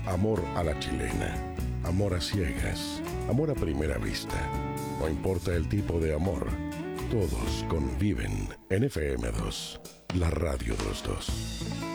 Amor a la chilena, amor a ciegas, amor a primera vista. No importa el tipo de amor, todos conviven en FM2, la radio de los dos.